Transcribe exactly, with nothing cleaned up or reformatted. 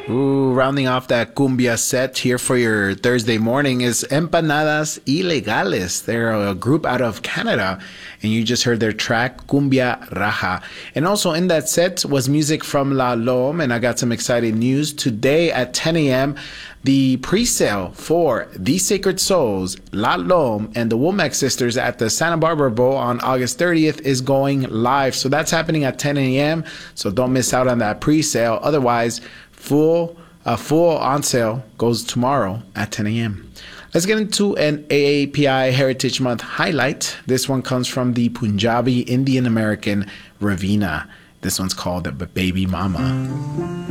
Ooh, rounding off that cumbia set here for your Thursday morning is Empanadas Ilegales. They're a group out of Canada, and you just heard their track Cumbia Raja. And also in that set was music from La Lom, and I got some exciting news. Today at ten a.m., the pre-sale for The Sacred Souls, La Lom, and the Womack Sisters at the Santa Barbara Bowl on August thirtieth is going live. So that's happening at ten a.m., so don't miss out on that pre-sale. Otherwise, Full uh, full on sale goes tomorrow at ten a.m. Let's get into an A A P I Heritage Month highlight. This one comes from the Punjabi Indian American Ravina. This one's called Baby Mama.